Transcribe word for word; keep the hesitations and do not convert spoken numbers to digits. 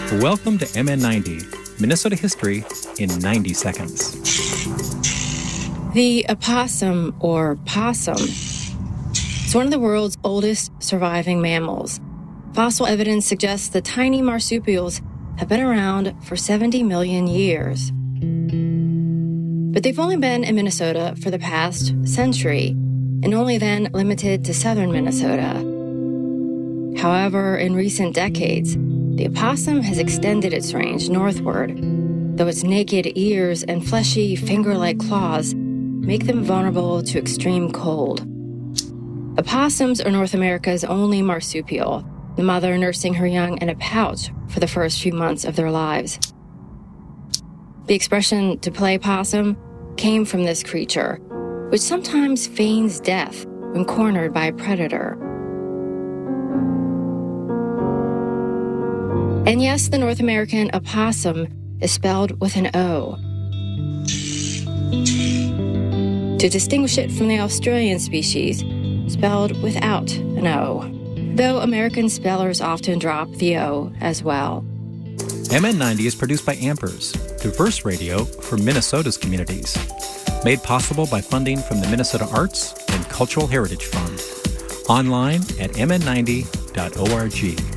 Welcome to M N ninety, Minnesota History in ninety seconds. The opossum, or possum, is one of the world's oldest surviving mammals. Fossil evidence suggests the tiny marsupials have been around for seventy million years. But they've only been in Minnesota for the past century, and only then limited to southern Minnesota. However, in recent decades, the opossum has extended its range northward, though its naked ears and fleshy finger-like claws make them vulnerable to extreme cold. Opossums are North America's only marsupial, the mother nursing her young in a pouch for the first few months of their lives. The expression "to play possum" came from this creature, which sometimes feigns death when cornered by a predator. And yes, the North American opossum is spelled with an O, to distinguish it from the Australian species, spelled without an O, though American spellers often drop the O as well. M N ninety is produced by Ampers, diverse radio for Minnesota's communities. Made possible by funding from the Minnesota Arts and Cultural Heritage Fund. Online at m n ninety dot org.